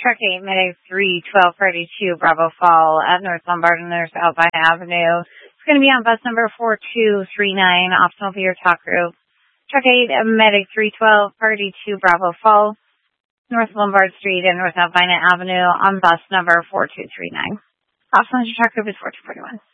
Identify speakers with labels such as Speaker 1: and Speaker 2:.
Speaker 1: Truck 8, Medic 31232, Bravo Fall at North Lombard and North Alpine Avenue. It's going to be on bus number 4239, optional for your talk group. Truck 8, Medic 31232, Bravo Fall, North Lombard Street and North Alpine Avenue on bus number 4239. Optional for your talk group is 4241.